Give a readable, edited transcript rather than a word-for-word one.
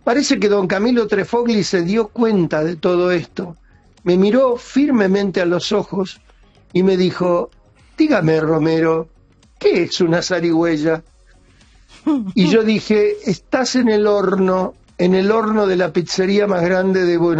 Parece que don Camilo Trefogli se dio cuenta de todo esto. Me miró firmemente a los ojos y me dijo, dígame, Romero, ¿qué es una zarigüeya? Y yo dije, estás en el horno de la pizzería más grande de Buenos